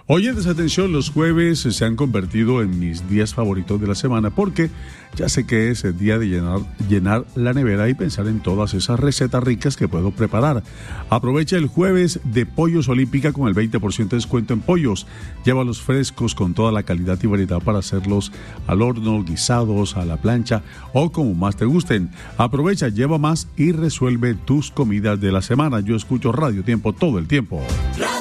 Oyentes, atención, los jueves se han convertido en mis días favoritos de la semana porque ya sé que es el día de llenar la nevera y pensar en todas esas recetas ricas que puedo preparar. Aprovecha el jueves de Pollos Olímpica con el 20% de descuento en pollos. Llévalos frescos con toda la calidad y variedad para hacerlos al horno, guisados, a la plancha o como más te gusten. Aprovecha, lleva más y resuelve tus comidas de la semana. Yo escucho Radio Tiempo todo el tiempo.